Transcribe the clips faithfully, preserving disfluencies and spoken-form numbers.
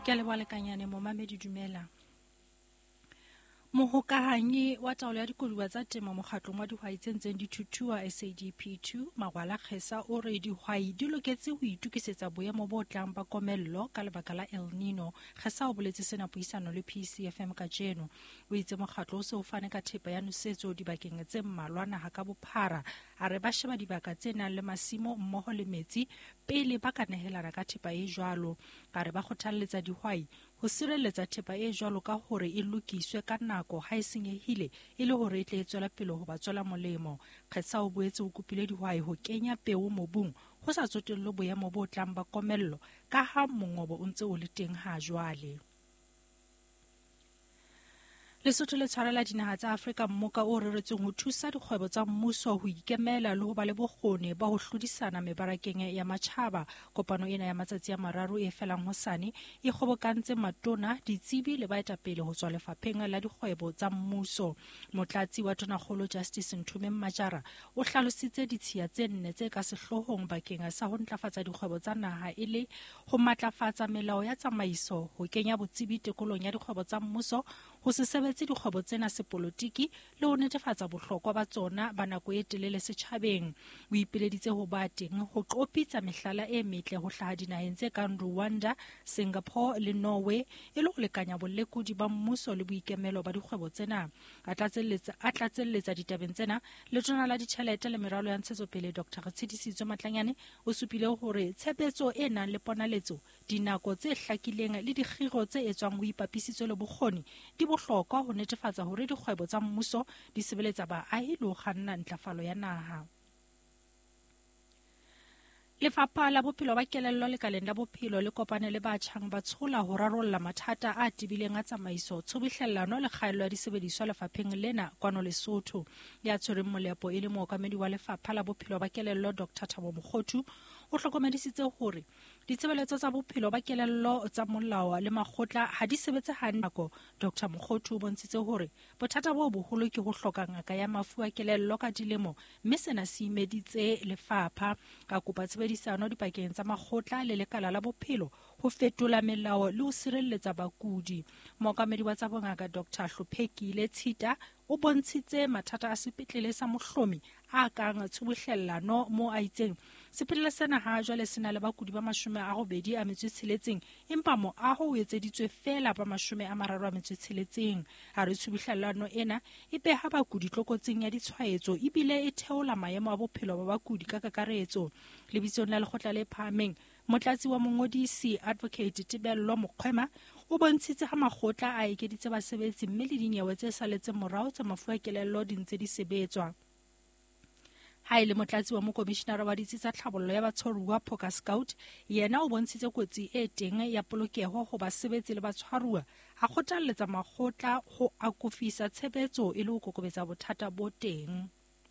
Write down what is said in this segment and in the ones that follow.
Ke a leboha lekanyane momamedi dumela. Mohokahanyi wa taolo ya dikoduwa tsa temo mokgatlong wa dihwai tse ntseng di thuthuwa S A D P two Magwala Kgesa o re dihwai di loketse ho itukisetsa boemo bo tlang ba komello ka lebaka la El Nino. Kgesa o boletse sena puisano le P C F M ka jeno. O itse mokgatlo o se o fane ka thepa ya nosetso dibakeng tse mmalwa naha ka bophara. A re ba sheba dibaka tse nang le masimo mmoho le metsi pele ba ka nehelana ka thepa e jwalo. Ka re ba kgothalletsa dihwai ho sireletsa thepa e jwalo ka hore e lokiswe ka nako ha e senyehile e le hore e tle e tswela pele ho ba tswela molemo. Kgesa o boetse o kopile dihwai ho kenya peo mobung ho sa tsotellwe boemo bo tlang ba komello ka ha mongobo o ntse o le teng ha jwale. Lesotho le tshwarela dinaha tsa Afrika mmoka o reretsweng ho thusa dikgwebo tsa mmuso ho ikemela le ho ba le bokgoni ba ho hlodisana mebarakeng ya matjhaba. Kopano ena ya matsatsi a mararo e felang hosane e kgobokantse matona, ditsebi le baetapele ho tswa lefapheng la dikgwebo tsa mmuso. Motlatsi wa Tonakgolo Justice Nthume Mmatjara o hlalositse ditshiya tse nne tse ka sehlohong bakeng sa ho ntlafatsa dikgwebo tsa naha e le ho matlafatsa melao ya tsamaiso, ho kenya botsebi tekolong ya dikgwebo tsa mmuso, ho se sebetse dikgwebo tsena sepolotiki le ho netefatsa bohlokwa ba tsona ba nako e telele setjhabeng. O ipileditse ho ba teng ho qopitsa mehlala e metle ho hlaha dinaheng tse kang Rwanda, Singapore le Norway e le ho lekanya bolekodi ba mmuso le boikemelo ba dikgwebo tsena. A tlatselletsa a tlatselletsa ditabeng tsena letona la ditjhelete le meralo ya ntshetsopele Dr Tshedisitswe Matlanyane o supile hore tshebetso e nang le ponaletso, dinako tse hlakileng le dikgiro tse etswang ho ipapisitswe le bokgoni di bohlokwa ho netefatsa hore dikgwebo tsa mmuso di sebeletsa baahi le ho kganna ntlafalo ya naha. Lefapha la bophelo ba kelello lekaleng la bophelo le kopane le batjhang ba tshola ho rarolla mathata a tibileng a tsamaiso, tshobihlellano le kgaello ya disebediswa lefapheng lena kwano Lesotho. Ya tshwereng molepo e le mookamedi wa lefapha la bophelo ba kelello Dr Thabo Mokgothu o hlokomedisitse hore ditshebeletso tsa bophelo ba kelello tsa molao le makgotla ha di sebetse hanako. Dr Mokgothu o bontshitse hore bothata bo boholo ke ho hloka ngaka ya mafu a kelello ka dilemo, mme sena se imeditse lefapha ka kopa tshebedisano dipakeng tsa makgotla le lekala la bophelo ho fetola melao le ho sireletsa bakudi. Mookamedi wa tsa bongaka Dr Hlophekile Tshita o bontshitse mathata a sepetlele sa Mohlomi a kang tshubuhlellano mo a itseng sepetlele sena ha jwale sena le bakudi ba mashome a robedi a metso e tsheletseng, empa moaho o etseditswe fela ba mashome a mararo a metso e tsheletseng. Ha re tshubuhlellano ena e beha bakudi tlokotsing ya ditshwaetso ebile e theola maemo a bophelo ba bakudi ka kakaretso. Lebitsong la lekgotla le phahameng, motlatsi wa mongodisi Advocate Tebello Mokgwema o bontshitse ha makgotla a ekeditse basebetsi mme le dinyewe tse saletseng morao tsa mafu a kelello di ntse di sebetswa. Ha ile motlatsi wa mokomishenara wa ditsi tsa tlhabollo ya batshwaruwa Phoka Scout yena o bontshitse kotsi e teng ya polokeho ho basebetsi le batshwaruwa, a kgothalletsa makgotla ho akofisa tshebetso e le ho kokobetsa bothata bo teng.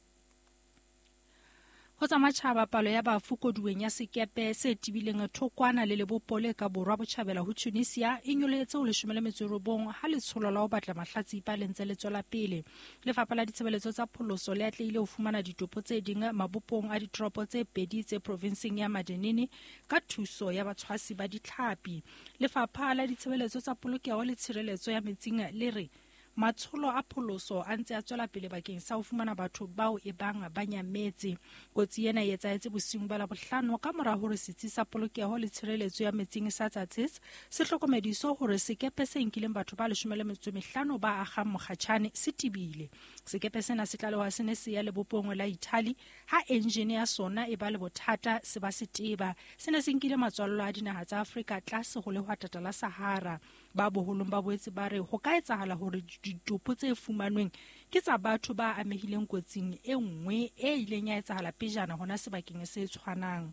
Ho tsa matjhaba, palo ya bafu koduweng ya sekepe se tibileng thokwana le lebopole ka borwa botjhabela ho Tunisia e nyoletse ho leshome le metso e robong ha letsholo la ho batla mahlatsipa le ntse le tswela pele. Lefapha la ditshebeletso tsa pholoso le atlehile ho fumana ditopo tse ding mabopong a ditoropo tse pedi tse provinseng ya Madenini ka thuso ya batshwasi ba ditlhapi. Lefapha la ditshebeletso tsa polokeho le tshireletso ya metsing le re matsholo a pholoso a ntse a tswela pele bakeng sa ho fumana batho bao e bang ba nyametse. Kotsi ena e etsahetse bosiung ba Labohlano ka mora hore setsi sa polokeho le tshireletso ya metsing sa Tsatsits se hlokomediso hore sekepe se nkileng batho ba leshome le metso e mehlano ba akgang mokgatjhane se tibile. Sekepe sena se tlalehwa se ne se ya lebopong la Italy ha engine ya sona e ba le bothata se ba se teba. Sena se nkile matswallo a dinaha tsa Afrika tlase ho lehwatata la Sahara. Ba boholong ba boetse ba re ho ka etsahala hore ditopo tse fumanweng ke tsa batho ba amehileng kotsing e nngwe e ileng ya etsahala pejana hona sebakeng se tshwanang.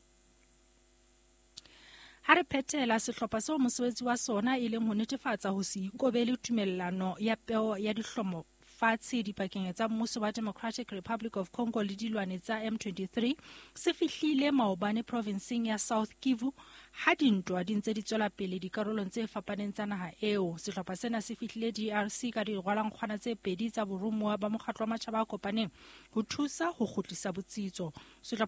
Ha re phethela sehlopha seo mosebetsi wa sona e leng ho netefatsa ho se ikobele tumellano ya peo ya dihlomo fatshe dipakeng tsa mmuso wa Democratic Republic of Congo le dilwane tsa M twenty-three se fihlile maobane provinseng ya South Kivu ha dintwa di ntse di tswela pele dikarolong tse fapaneng tsa naha eo. Sehlopha sena se fihlile D R C ka dirwalankgwana tse pedi tsa boromuwa ba mokgatlo wa matjhaba a kopaneng ho thusa ho kgutlisa botsitso.